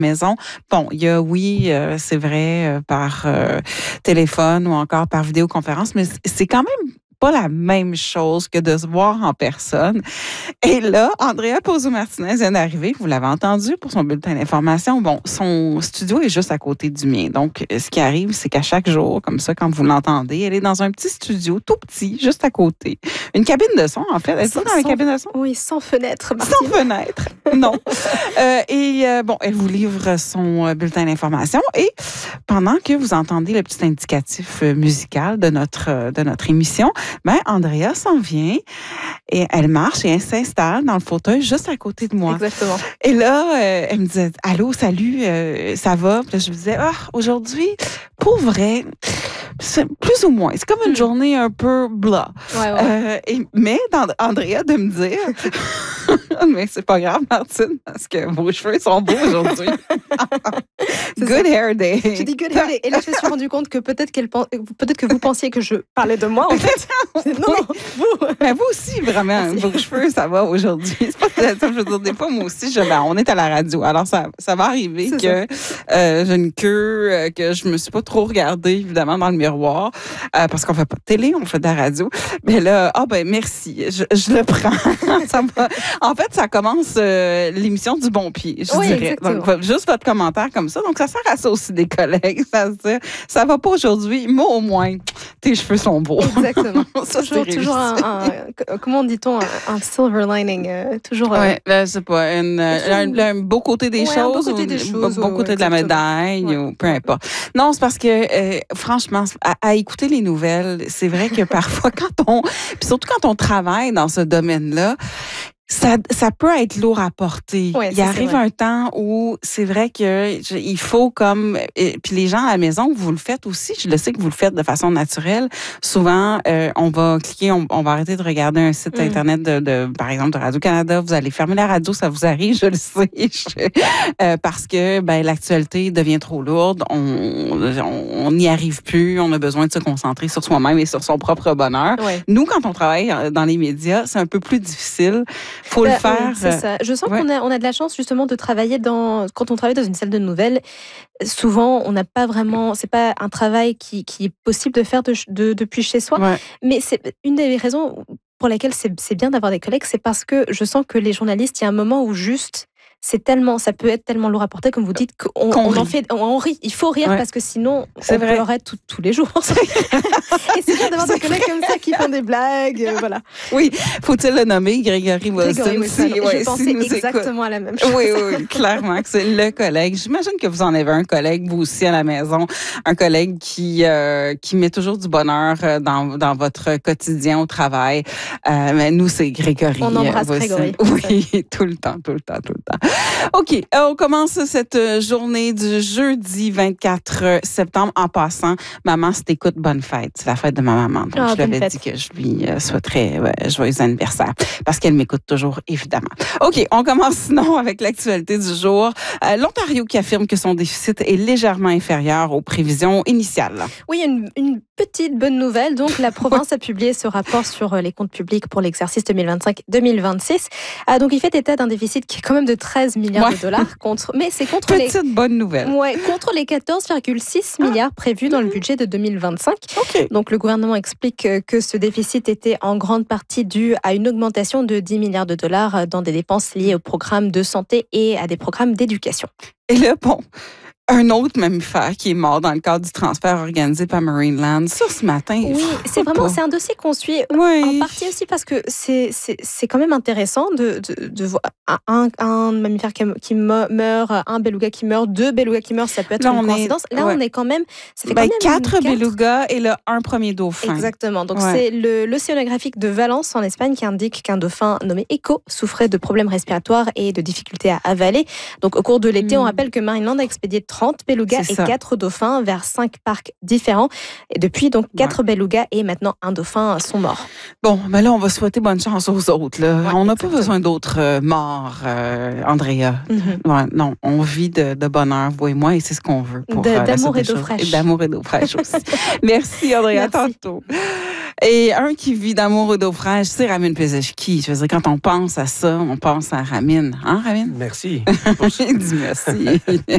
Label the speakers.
Speaker 1: maison. Bon, il y a, oui, c'est vrai, par téléphone ou encore par vidéoconférence, mais c'est quand même pas la même chose que de se voir en personne. Et là, Andrea Pozzo-Martinez vient d'arriver, vous l'avez entendu pour son bulletin d'information. Bon, son studio est juste à côté du mien. Donc, ce qui arrive, c'est qu'à chaque jour, comme ça, quand vous l'entendez, elle est dans un petit studio, tout petit, juste à côté. Une cabine de son, en fait. Elle est dans la cabine de son?
Speaker 2: Oui, sans fenêtre, Martine.
Speaker 1: Sans fenêtre, non. Bon, elle vous livre son bulletin d'information et pendant que vous entendez le petit indicatif musical de notre émission, ben Andrea s'en vient et elle marche et elle s'installe dans le fauteuil juste à côté de moi.
Speaker 2: Exactement.
Speaker 1: Et là, elle me disait « Allô, salut, ça va? » Puis là, je me disais « Ah, aujourd'hui, pour vrai, c'est plus ou moins. C'est comme une journée un peu blah. » Mais Andrea de me dire « Mais c'est pas grave, Martine, parce que vos cheveux sont beaux aujourd'hui. » Good hair day.
Speaker 2: Je dis good hair day. Et là, je me suis rendu compte que peut-être que vous pensiez que je parlais de moi, en fait. Non, vous.
Speaker 1: Mais vous aussi, vraiment, vos cheveux, ça va aujourd'hui. C'est pas ça, je veux dire, des fois, moi aussi, on est à la radio. Alors, ça va arriver que j'ai une queue, que je me suis pas trop regardée, évidemment, dans le miroir, parce qu'on fait pas de télé, on fait de la radio. Mais là, merci, je le prends. Ça va. En fait, ça commence l'émission du bon pied, je dirais.
Speaker 2: Exactement.
Speaker 1: Donc, juste votre commentaire comme ça. Donc, ça sert à ça aussi des collègues. Ça va pas aujourd'hui, mais au moins, tes cheveux sont beaux.
Speaker 2: Exactement. toujours comment dit-on, un silver lining. Toujours.
Speaker 1: Oui, c'est pas un beau côté des choses.
Speaker 2: Un beau côté des choses.
Speaker 1: Beau côté de la médaille, ou peu importe. Non, c'est parce que, franchement, à écouter les nouvelles, c'est vrai que parfois, puis surtout quand on travaille dans ce domaine-là, ça peut être lourd à porter.
Speaker 2: Ouais,
Speaker 1: il arrive un temps où c'est vrai que il faut puis les gens à la maison, vous le faites aussi. Je le sais que vous le faites de façon naturelle. Souvent, on va cliquer, on va arrêter de regarder un site internet par exemple de Radio-Canada. Vous allez fermer la radio, ça vous arrive, je le sais, parce que l'actualité devient trop lourde. On n'y arrive plus. On a besoin de se concentrer sur soi-même et sur son propre bonheur.
Speaker 2: Ouais.
Speaker 1: Nous, quand on travaille dans les médias, c'est un peu plus difficile. Faut le faire.
Speaker 2: Oui, c'est ça. Je sens qu'on a de la chance justement de travailler quand on travaille dans une salle de nouvelles. Souvent, on n'a pas vraiment. C'est pas un travail qui est possible de faire depuis chez soi. Ouais. Mais c'est une des raisons pour lesquelles c'est bien d'avoir des collègues, c'est parce que je sens que les journalistes, il y a un moment où juste ça peut être tellement lourd à porter, comme vous dites, on rit. Il faut rire parce que sinon, on pleurait tous les jours. Et c'est bien d'avoir des collègues comme ça qui font des blagues, voilà.
Speaker 1: Oui, faut-il le nommer, Grégory Wilson?
Speaker 2: Je pensais exactement à la même chose.
Speaker 1: Oui, clairement que c'est le collègue. J'imagine que vous en avez un collègue, vous aussi, à la maison, un collègue qui met toujours du bonheur dans votre quotidien au travail. Mais nous, c'est Grégory.
Speaker 2: On embrasse Grégory.
Speaker 1: Oui, tout le temps. OK, on commence cette journée du jeudi 24 septembre en passant. Maman, si t'écoutes, bonne fête. C'est la fête de ma maman. Donc, je lui avais dit que je lui souhaiterais joyeux anniversaire parce qu'elle m'écoute toujours, évidemment. OK, on commence sinon avec l'actualité du jour. L'Ontario qui affirme que son déficit est légèrement inférieur aux prévisions initiales.
Speaker 2: Oui, une petite bonne nouvelle. Donc, la province a publié ce rapport sur les comptes publics pour l'exercice 2025-2026. Donc, il fait état d'un déficit qui est quand même de 13 milliards de dollars contre les 14,6 milliards prévus dans le budget de 2025.
Speaker 1: Okay.
Speaker 2: Donc le gouvernement explique que ce déficit était en grande partie dû à une augmentation de 10 milliards de dollars dans des dépenses liées aux programmes de santé et à des programmes d'éducation.
Speaker 1: Et là, un autre mammifère qui est mort dans le cadre du transfert organisé par Marineland. Ça, ce matin,
Speaker 2: oui, c'est un dossier qu'on suit en partie aussi parce que c'est quand même intéressant de voir un mammifère qui meurt, un beluga qui meurt, 2 belugas qui meurent, ça peut être une coïncidence. Là, on est quand même... Ça fait quand même
Speaker 1: 4 belugas et un premier dauphin.
Speaker 2: Exactement. Donc, c'est l'océanographique de Valence, en Espagne, qui indique qu'un dauphin nommé Echo souffrait de problèmes respiratoires et de difficultés à avaler. Donc, au cours de l'été, on rappelle que Marineland a expédié 30 belugas et 4 dauphins vers 5 parcs différents. Et depuis, donc, 4 belugas et maintenant un dauphin sont morts.
Speaker 1: Bon, mais là, on va souhaiter bonne chance aux autres. Là. On n'a pas besoin d'autres morts, Andrea. Non, on vit de bonheur, vous et moi, et c'est ce qu'on veut.
Speaker 2: D'amour et d'eau fraîche.
Speaker 1: Et d'amour et d'eau fraîche aussi. Merci, Andrea. À tantôt. Et un qui vit d'amour et d'eau fraîche, c'est Ramin Pezeshki. Je veux dire, quand on pense à ça, on pense à Ramin. Hein, Ramin?
Speaker 3: Merci.
Speaker 1: Dis merci.